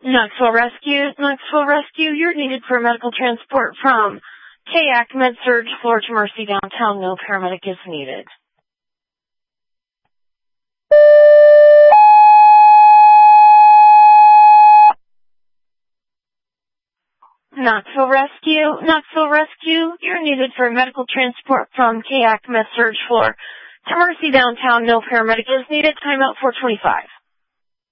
Knoxville Rescue, you're needed for medical transport from Kayak Med-Surg floor to Mercy downtown. No paramedic is needed. Knoxville Rescue, you're needed for medical transport from Kayak Med-Surg floor to Mercy downtown. No paramedic is needed. Timeout 425.